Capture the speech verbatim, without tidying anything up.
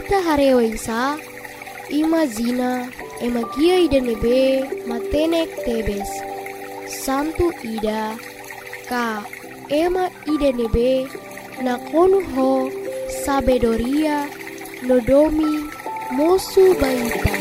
ita harewaisa ima zina ema gia ida nebe matenek tebes santu ida ka ema ida nebe nakonu ho sabedoria nodomi mosu baita